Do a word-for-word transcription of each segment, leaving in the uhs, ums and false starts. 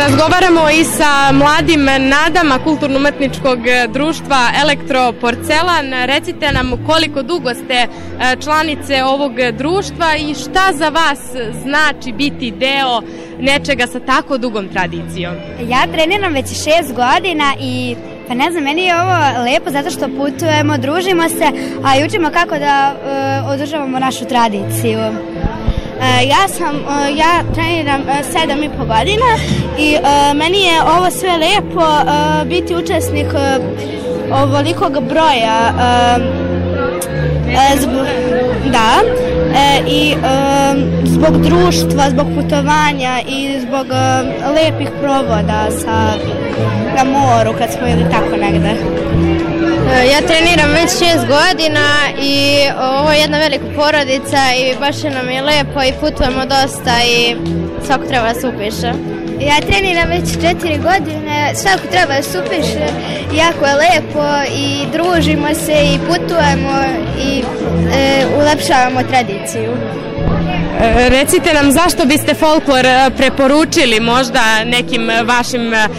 Razgovaramo i sa mladim nadama kulturno-umetničkog društva Elektroporcelan. Recite nam koliko dugo ste članice ovog društva i šta za vas znači biti deo nečega sa tako dugom tradicijom? Ja treniram već šest godina i pa ne znam, meni je ovo lepo zato što putujemo, družimo se, a i učimo kako da uh, održavamo našu tradiciju. Uh, ja sam, uh, ja treniram uh, sedam i po godina i uh, meni je ovo sve lepo uh, biti učesnik uh, ovolikog broja. Uh, uh, zbog, da, uh, i uh, zbog društva, zbog putovanja i zbog uh, lepih provoda sa na moru kad smo ili tako negde. Ja treniram već šest godina i ovo je jedna velika porodica i baš nam je lepo i putujemo dosta i svako treba da se upiše. Ja treniram već četiri godine, svako treba da se upiše, jako je lepo i družimo se i putujemo i e, ulepšavamo tradiciju. E, recite nam zašto biste folklor preporučili možda nekim vašim... E,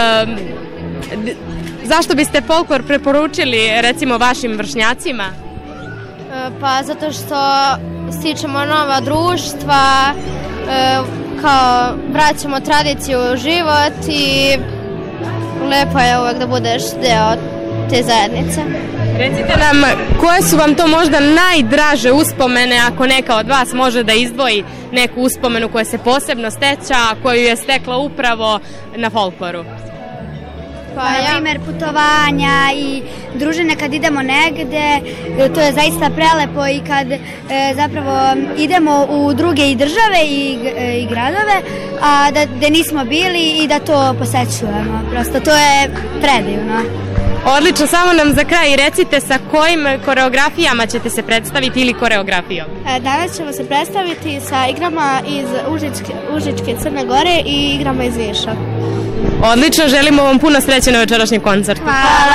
Zašto biste folklor preporučili recimo vašim vršnjacima? Pa zato što stičemo nova društva, kao vraćamo tradiciju u život i lepo je uvek da budeš deo te zajednice. Recite nam koje su vam to možda najdraže uspomene, ako neka od vas može da izdvoji neku uspomenu koja se posebno steća, koju je stekla upravo na folkloru? Pa, na primjer putovanja i druženje kad idemo negde, to je zaista prelepo i kad e, zapravo idemo u druge i države i, e, i gradove, a da, da nismo bili i da to posećujemo. Prosto to je predivno. Odlično, samo nam za kraj recite sa kojim koreografijama ćete se predstaviti ili koreografijom? E, danas ćemo se predstaviti sa igrama iz Užičke, Užičke Crne Gore i igrama iz Niša. Odlično, želimo vam puno sreće na večerašnjem koncertu. Hvala.